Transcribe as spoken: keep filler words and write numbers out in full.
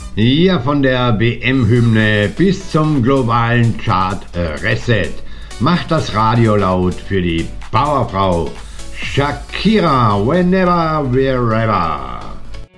Ja, von der W M-Hymne bis zum globalen Chart Reset. Macht das Radio laut für die Powerfrau Shakira, whenever, wherever.